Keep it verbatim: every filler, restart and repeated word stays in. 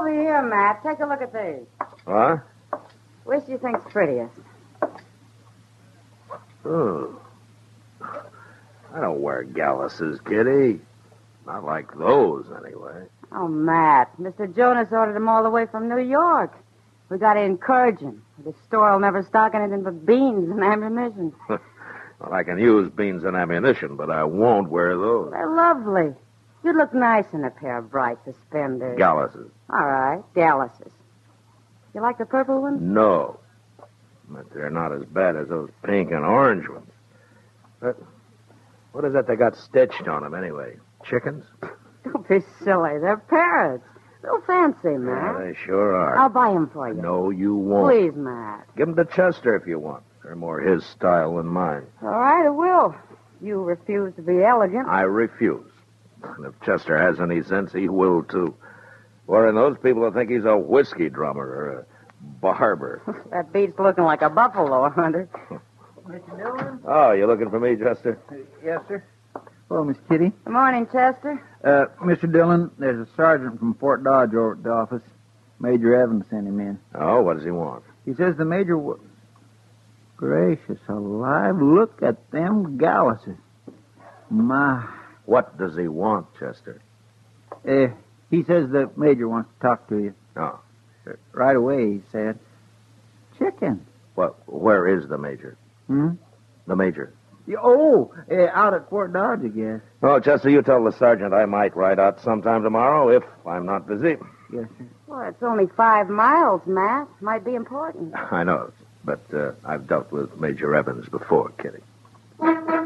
over here, Matt. Take a look at these. What? Which do you think's prettiest? Oh. I don't wear galluses, Kitty. Not like those, anyway. Oh, Matt. Mister Jonas ordered them all the way from New York. We got to encourage him. The store will never stock anything but beans and ammunition. Well, I can use beans and ammunition, but I won't wear those. They're lovely. You'd look nice in a pair of bright suspenders. Galluses. All right, galluses. You like the purple ones? No. But they're not as bad as those pink and orange ones. But what is that they got stitched on them, anyway? Chickens? Don't be silly. They're parrots. Real fancy, Matt. Yeah, they sure are. I'll buy them for you. No, you won't. Please, Matt. Give them to Chester if you want. They're more his style than mine. All right, I will. You refuse to be elegant. I refuse. And if Chester has any sense, he will, too. Or those people will think he's a whiskey drummer or a barber. That beats looking like a buffalo hunter. Mister Dillon? Oh, you looking for me, Chester? Uh, yes, sir. Hello, Miss Kitty. Good morning, Chester. Uh, Mister Dillon, there's a sergeant from Fort Dodge over at the office. Major Evans sent him in. Oh, what does he want? He says the major... W- Gracious alive, look at them galluses. My... What does he want, Chester? Uh, he says the major wants to talk to you. Oh. Right away, he said. Chicken. Well, where is the major? Hmm? The major. Oh, uh, out at Fort Dodge, I guess. Oh, Chester, you tell the sergeant I might ride out sometime tomorrow if I'm not busy. Yes, sir. Well, it's only five miles, Matt. Might be important. I know, but uh, I've dealt with Major Evans before, Kitty.